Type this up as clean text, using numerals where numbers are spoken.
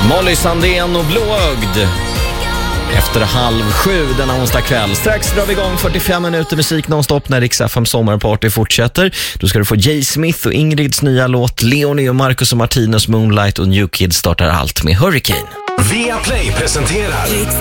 Molly Sandén och Blåögd. Efter 6:30 denna onsdag kväll. Strax drar vi igång 45 minuter musik nonstop när Rix FM sommarparty fortsätter. Då ska du få Jay Smith och Ingrids nya låt, Leonie och Marcus och Martinus Moonlight, och New Kids startar allt med Hurricane. Viaplay presenterar